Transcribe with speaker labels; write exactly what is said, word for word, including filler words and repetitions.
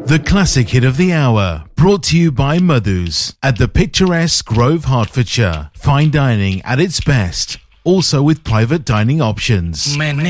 Speaker 1: The classic hit of the hour, brought to you by Madhu's at the picturesque Grove, Hertfordshire. Fine dining at its best, also with private dining options.